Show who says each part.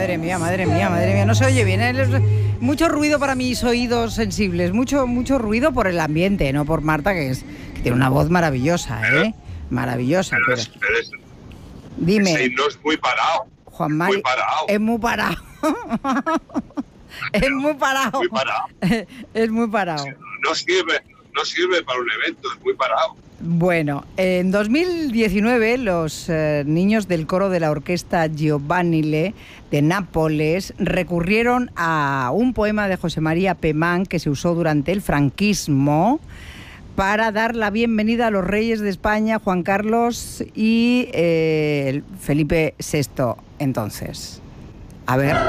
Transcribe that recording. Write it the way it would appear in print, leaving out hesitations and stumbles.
Speaker 1: madre mía, madre mía, madre mía. No se oye bien, ¿eh? Mucho ruido para mis oídos sensibles. Mucho ruido por el ambiente, no por Marta, que tiene una voz maravillosa, ¿eh? Maravillosa. Pero dime.
Speaker 2: Ese himno es muy parado.
Speaker 1: Juan Mari,
Speaker 2: muy parado.
Speaker 1: Es muy parado. Es muy parado.
Speaker 2: Muy parado.
Speaker 1: Es muy parado.
Speaker 2: No sirve para un evento, es muy parado.
Speaker 1: Bueno, en 2019 los niños del coro de la orquesta Giovanile de Nápoles recurrieron a un poema de José María Pemán que se usó durante el franquismo para dar la bienvenida a los reyes de España, Juan Carlos y Felipe VI entonces. A ver...